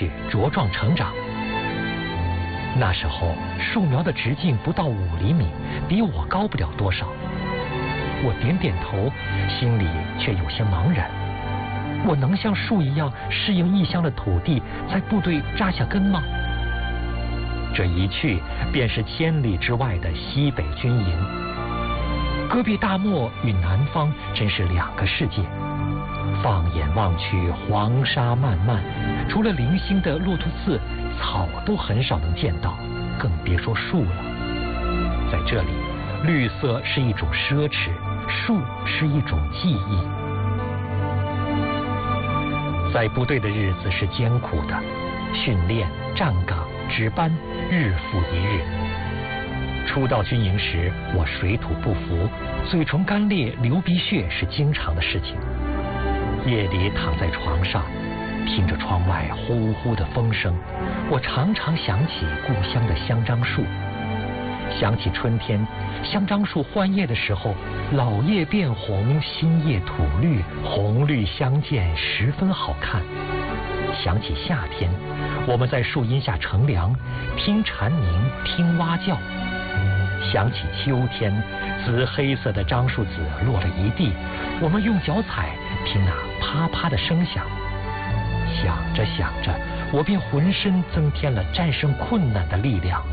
去茁壮成长。那时候树苗的直径不到5厘米，比我高不了多少。我点点头，心里却有些茫然。我能像树一样适应异乡的土地，在部队扎下根吗？这一去便是千里之外的西北军营。戈壁大漠与南方真是2个世界。放眼望去，黄沙漫漫，除了零星的骆驼刺，草都很少能见到，更别说树了。在这里，绿色是一种奢侈，树是一种记忆。在部队的日子是艰苦的，训练、站岗、值班，日复一日。初到军营时，我水土不服，嘴唇干裂、流鼻血是经常的事情。夜里躺在床上，听着窗外呼呼的风声，我常常想起故乡的香樟树，想起春天香樟树换叶的时候，老叶变红，新叶吐绿，红绿相间，十分好看。想起夏天，我们在树荫下乘凉，听蝉鸣，听蛙叫。想起秋天，紫黑色的樟树籽落了一地，我们用脚踩，听那啪啪的声响。想着想着，我便浑身增添了战胜困难的力量。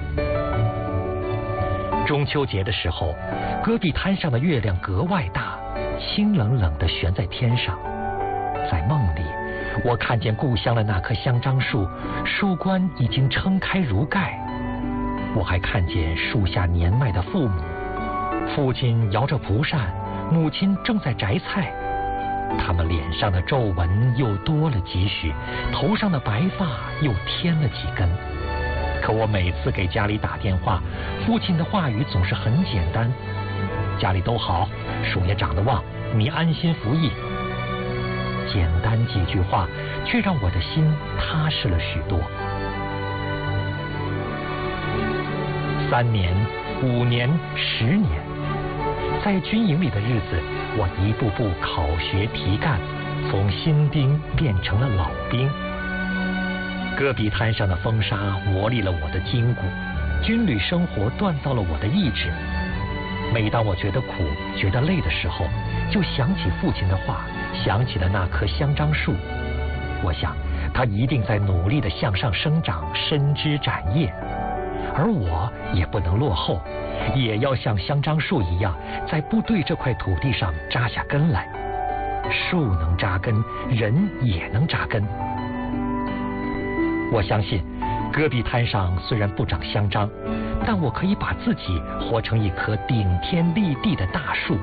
中秋节的时候，戈壁滩上的月亮格外大，清冷冷地悬在天上。在梦里，我看见故乡的那棵香樟树，树冠已经撑开如盖。我还看见树下年迈的父母，父亲摇着蒲扇，母亲正在摘菜。他们脸上的皱纹又多了几许，头上的白发又添了几根。可我每次给家里打电话，父亲的话语总是很简单：家里都好，树也长得旺，你安心服役。简单几句话，却让我的心踏实了许多。3年、5年、10年，在军营里的日子，我一步步考学提干，从新兵变成了老兵。戈壁滩上的风沙磨砺了我的筋骨，军旅生活锻造了我的意志。每当我觉得苦、觉得累的时候，就想起父亲的话，想起了那棵香樟树。我想，它一定在努力地向上生长，伸枝展叶。而我也不能落后，也要像香樟树一样，在部队这块土地上扎下根来。树能扎根，人也能扎根。我相信，戈壁滩上虽然不长香樟，但我可以把自己活成一棵顶天立地的大树。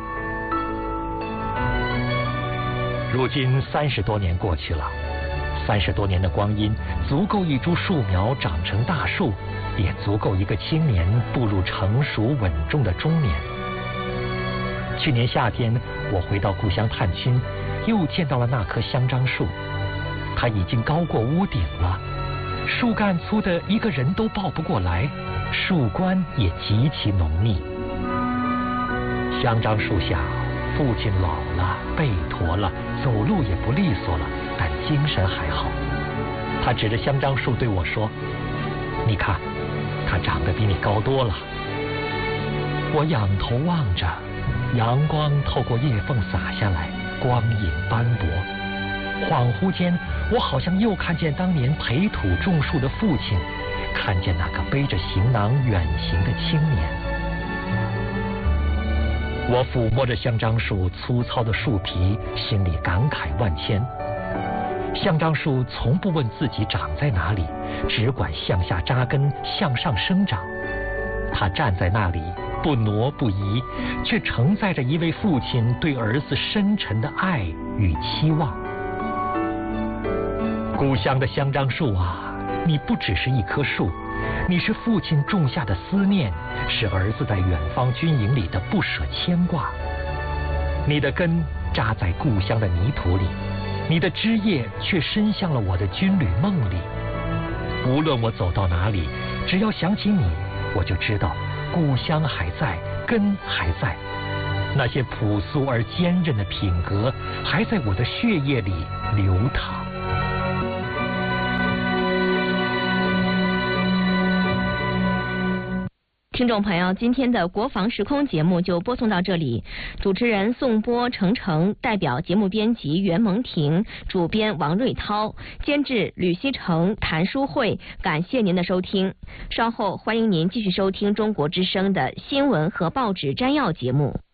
如今30多年过去了，30多年的光阴，足够一株树苗长成大树，也足够一个青年步入成熟稳重的中年。去年夏天，我回到故乡探亲，又见到了那棵香樟树，它已经高过屋顶了，树干粗的一个人都抱不过来，树冠也极其浓密。香樟树下，父亲老了，背驼了，走路也不利索了，但精神还好。他指着香樟树对我说：“你看，它长得比你高多了。”我仰头望着，阳光透过叶缝洒下来，光影斑驳。恍惚间，我好像又看见当年培土种树的父亲，看见那个背着行囊远行的青年。我抚摸着香樟树粗糙的树皮，心里感慨万千。香樟树从不问自己长在哪里，只管向下扎根，向上生长。它站在那里，不挪不移，却承载着一位父亲对儿子深沉的爱与期望。故乡的香樟树啊，你不只是一棵树，你是父亲种下的思念，是儿子在远方军营里的不舍牵挂。你的根扎在故乡的泥土里，你的枝叶却伸向了我的军旅梦里。无论我走到哪里，只要想起你，我就知道故乡还在，根还在，那些朴素而坚韧的品格还在我的血液里流淌。 听众朋友，今天的国防时空节目就播送到这里。主持人宋波、程程，代表节目编辑袁蒙婷，主编王瑞涛，监制吕希成、谭淑慧。感谢您的收听。稍后欢迎您继续收听中国之声的新闻和报纸摘要节目。